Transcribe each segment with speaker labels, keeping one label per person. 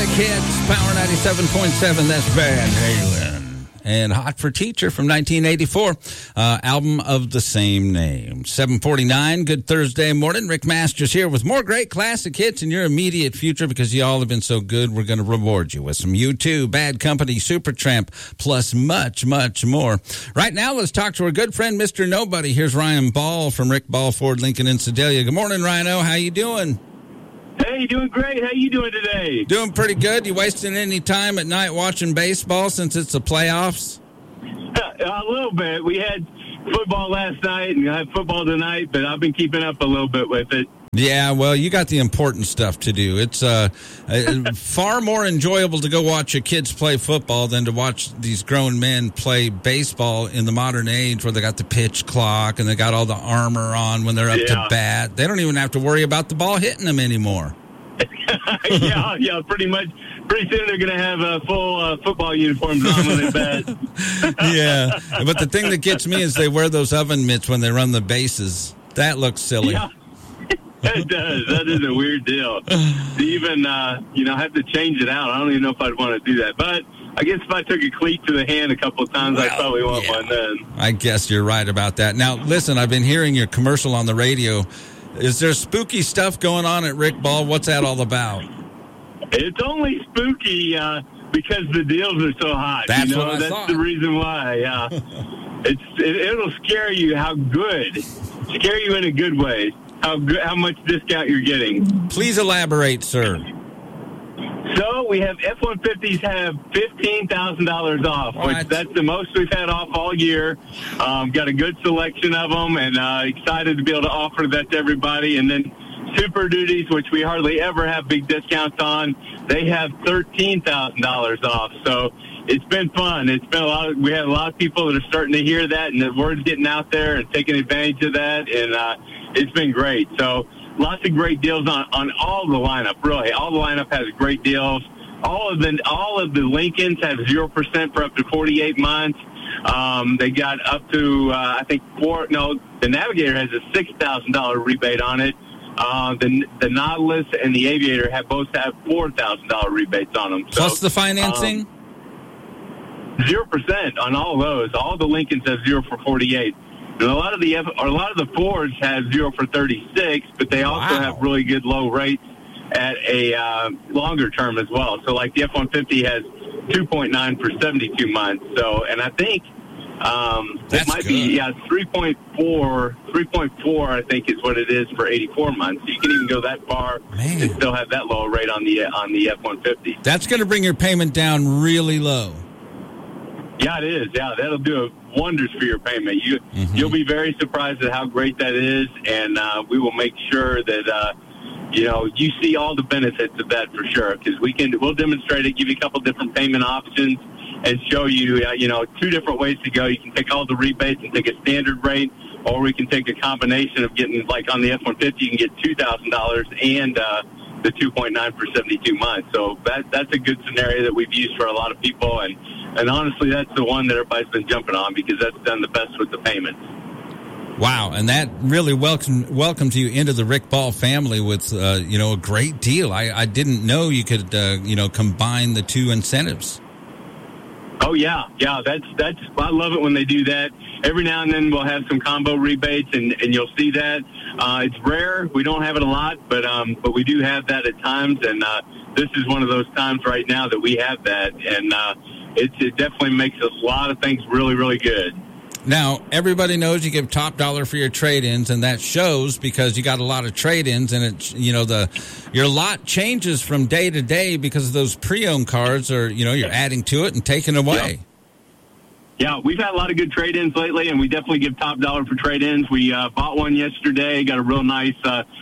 Speaker 1: Hits, Power 97.7, that's Van Halen. And Hot for Teacher from 1984, album of the same name. 7:49, good Thursday morning. Rick Masters here with more great classic hits in your immediate future because you all have been so good. We're going to reward you with some U2, Bad Company, Supertramp, plus much, much more. Right now, let's talk to our good friend, Mr. Nobody. Here's Ryan Ball from Rick Ball Ford Lincoln in Sedalia. Good morning, Rhino. How you doing?
Speaker 2: Hey, doing great. How you doing today?
Speaker 1: Doing pretty good. You wasting any time at night watching baseball since it's the playoffs?
Speaker 2: A little bit. We had football last night and I had football tonight, but I've been keeping up a little bit with it.
Speaker 1: Yeah, well, you got the important stuff to do. It's far more enjoyable to go watch your kids play football than to watch these grown men play baseball in the modern age where they got the pitch clock and they got all the armor on when they're up to bat. They don't even have to worry about the ball hitting them anymore.
Speaker 2: yeah, pretty much. Pretty soon they're going to have full football uniforms on when they bat.
Speaker 1: Yeah, but the thing that gets me is they wear those oven mitts when they run the bases. That looks silly.
Speaker 2: Yeah. It does. That is a weird deal. To even, have to change it out. I don't even know if I'd want to do that. But I guess if I took a cleat to the hand a couple of times, I'd probably want one then.
Speaker 1: I guess you're right about that. Now, listen, I've been hearing your commercial on the radio. Is there spooky stuff going on at Rick Ball? What's that all about?
Speaker 2: It's only spooky because the deals are so hot.
Speaker 1: That's what I
Speaker 2: That's
Speaker 1: thought.
Speaker 2: The reason why. Yeah, it'll scare you scare you in a good way. How much discount you're getting.
Speaker 1: Please elaborate, sir.
Speaker 2: So we have F-150s have $15,000 off, which that's the most we've had off all year. Got a good selection of them, and excited to be able to offer that to everybody. And then Super Duties, which we hardly ever have big discounts on, they have $13,000 off. So it's been fun. It's been we had a lot of people that are starting to hear that, and the word's getting out there and taking advantage of that, and it's been great. So lots of great deals on all the lineup. Really, all the lineup has great deals. All of the Lincolns have 0% for up to 48 months. They got up to the Navigator has a $6,000 rebate on it. The Nautilus and the Aviator both have $4,000 rebates on them. So,
Speaker 1: plus the financing.
Speaker 2: 0% on all those. All the Lincolns have 0 for 48. And a lot of the Fords have 0 for 36, but they also have really good low rates at a longer term as well. So like the F-150 has 2.9 for 72 months. So, and I think it might be 3.4. 3.4 I think is what it is for 84 months. So you can even go that far and still have that low rate on the F-150.
Speaker 1: That's going to bring your payment down really low.
Speaker 2: Yeah, it is. Yeah, that'll do wonders for your payment. You'll be very surprised at how great that is, and we will make sure that you see all the benefits of that for sure. Because we'll demonstrate it, give you a couple different payment options, and show you two different ways to go. You can take all the rebates and take a standard rate, or we can take a combination of getting, like on the F-150, you can get $2,000 and the 2.9 for 72 months. So that's a good scenario that we've used for a lot of people, and honestly, that's the one that everybody's been jumping on because that's done the best with the payments.
Speaker 1: Wow, and that really welcomes you into the Rick Ball family with a great deal. I didn't know you could combine the two incentives.
Speaker 2: Oh yeah, that's I love it when they do that. Every now and then we'll have some combo rebates, and you'll see that. It's rare. We don't have it a lot, but we do have that at times, and this is one of those times right now that we have that, and it definitely makes a lot of things really, really good.
Speaker 1: Now, everybody knows you give top dollar for your trade-ins, and that shows because you got a lot of trade-ins, and it's your lot changes from day to day because of those pre-owned cars are you're adding to it and taking away.
Speaker 2: Yeah, we've had a lot of good trade-ins lately, and we definitely give top dollar for trade-ins. We bought one yesterday, got a real nice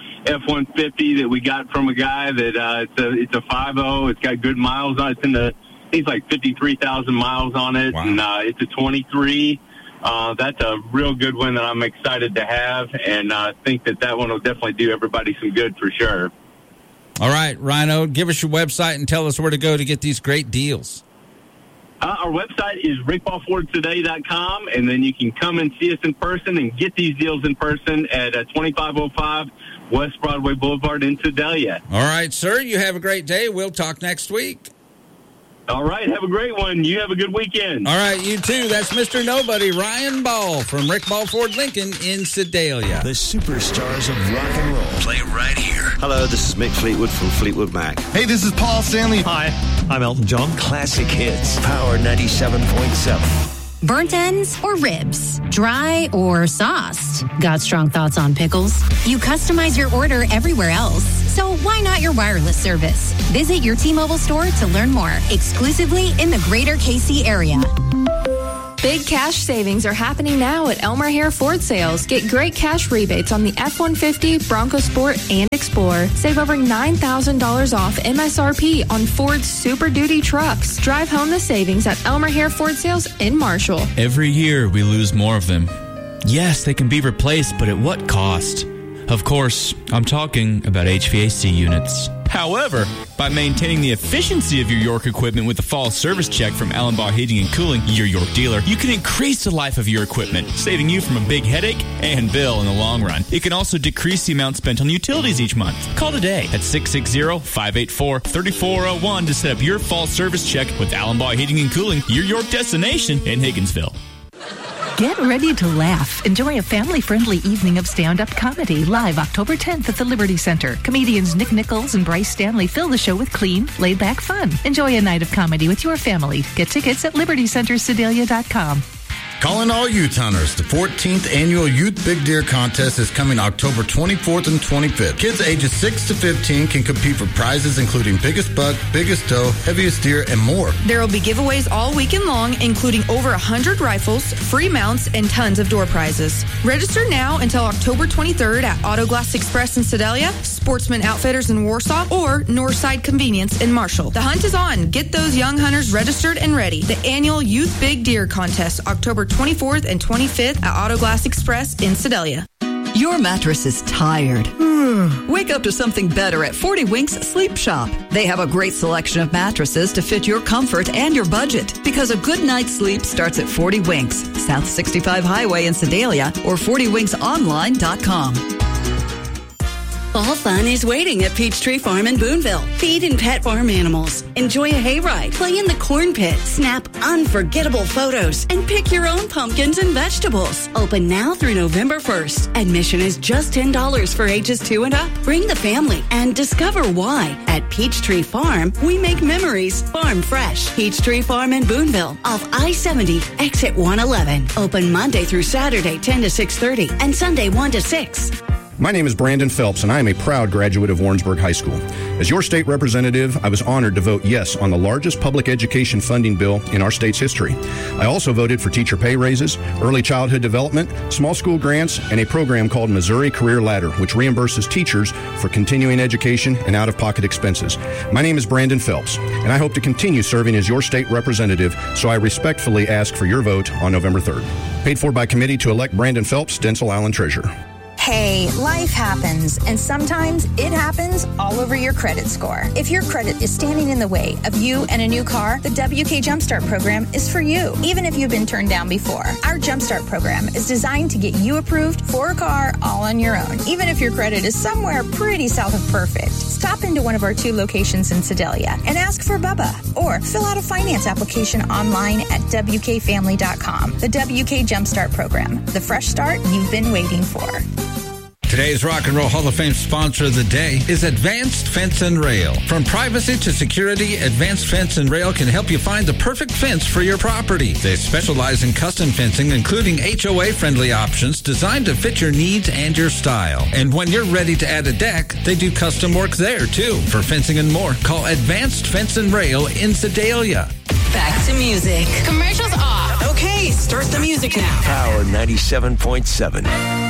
Speaker 2: F-150 that we got from a guy that it's a 5.0. It's got good miles on it. It's like 53,000 miles on it, and it's a 23. That's a real good one that I'm excited to have, and I think that one will definitely do everybody some good for sure.
Speaker 1: All right, Rhino, give us your website and tell us where to go to get these great deals.
Speaker 2: Our website is rickballfordtoday.com, and then you can come and see us in person and get these deals in person at 2505 West Broadway Boulevard in Sedalia.
Speaker 1: All right, sir. You have a great day. We'll talk next week.
Speaker 2: All right. Have a great one. You have a good weekend.
Speaker 1: All right. You too. That's Mr. Nobody, Ryan Ball from Rick Ball Ford Lincoln in Sedalia.
Speaker 3: The superstars of rock and roll play right here.
Speaker 4: Hello, this is Mick Fleetwood from Fleetwood Mac.
Speaker 5: Hey, this is Paul Stanley.
Speaker 6: Hi, I'm Elton John.
Speaker 3: Classic hits. Power 97.7.
Speaker 7: Burnt ends or ribs? Dry or sauced? Got strong thoughts on pickles? You customize your order everywhere else, so why not your wireless service? Visit your T-Mobile store to learn more, exclusively in the greater KC area.
Speaker 8: Big cash savings are happening now at Elmer Hare Ford Sales. Get great cash rebates on the F-150, Bronco Sport, and Explorer. Save over $9,000 off MSRP on Ford's Super Duty trucks. Drive home the savings at Elmer Hare Ford Sales in Marshall.
Speaker 6: Every year we lose more of them. Yes, they can be replaced, but at what cost? Of course, I'm talking about HVAC units. However, by maintaining the efficiency of your York equipment with the fall service check from Allenbaugh Heating and Cooling, your York dealer, you can increase the life of your equipment, saving you from a big headache and bill in the long run. It can also decrease the amount spent on utilities each month. Call today at 660-584-3401 to set up your fall service check with Allenbaugh Heating and Cooling, your York destination in Higginsville.
Speaker 9: Get ready to laugh. Enjoy a family-friendly evening of stand-up comedy live October 10th at the Liberty Center. Comedians Nick Nichols and Bryce Stanley fill the show with clean, laid-back fun. Enjoy a night of comedy with your family. Get tickets at libertycentersedalia.com.
Speaker 5: Calling all youth hunters. The 14th annual Youth Big Deer Contest is coming October 24th and 25th. Kids ages 6 to 15 can compete for prizes including biggest buck, biggest doe, heaviest deer, and more.
Speaker 10: There will be giveaways all weekend long, including over 100 rifles, free mounts, and tons of door prizes. Register now until October 23rd at Autoglass Express in Sedalia, Sportsman Outfitters in Warsaw, or Northside Convenience in Marshall. The hunt is on. Get those young hunters registered and ready. The annual Youth Big Deer Contest, October 24th and 25th at Autoglass Express in Sedalia.
Speaker 11: Your mattress is tired. Wake up to something better at 40 Winks Sleep Shop. They have a great selection of mattresses to fit your comfort and your budget. Because a good night's sleep starts at 40 Winks, South 65 Highway in Sedalia, or 40winksonline.com.
Speaker 12: Fall fun is waiting at Peachtree Farm in Boonville. Feed and pet farm animals. Enjoy a hayride. Play in the corn pit. Snap unforgettable photos. And pick your own pumpkins and vegetables. Open now through November 1st. Admission is just $10 for ages 2 and up. Bring the family and discover why. At Peachtree Farm, we make memories farm fresh. Peachtree Farm in Boonville off I-70, exit 111. Open Monday through Saturday 10 to 6:30 and Sunday 1 to 6.
Speaker 13: My name is Brandon Phelps, and I am a proud graduate of Warrensburg High School. As your state representative, I was honored to vote yes on the largest public education funding bill in our state's history. I also voted for teacher pay raises, early childhood development, small school grants, and a program called Missouri Career Ladder, which reimburses teachers for continuing education and out-of-pocket expenses. My name is Brandon Phelps, and I hope to continue serving as your state representative, so I respectfully ask for your vote on November 3rd. Paid for by committee to elect Brandon Phelps, Denzel Allen Treasurer.
Speaker 14: Hey, life happens, and sometimes it happens all over your credit score. If your credit is standing in the way of you and a new car, the WK Jumpstart program is for you, even if you've been turned down before. Our Jumpstart program is designed to get you approved for a car all on your own, even if your credit is somewhere pretty south of perfect. Stop into one of our 2 locations in Sedalia and ask for Bubba, or fill out a finance application online at WKFamily.com. The WK Jumpstart program, the fresh start you've been waiting for.
Speaker 1: Today's Rock and Roll Hall of Fame sponsor of the day is Advanced Fence and Rail. From privacy to security, Advanced Fence and Rail can help you find the perfect fence for your property. They specialize in custom fencing, including HOA-friendly options designed to fit your needs and your style. And when you're ready to add a deck, they do custom work there, too. For fencing and more, call Advanced Fence and Rail in Sedalia.
Speaker 12: Back to music. Commercials off.
Speaker 11: Okay, start the music now.
Speaker 3: Power 97.7.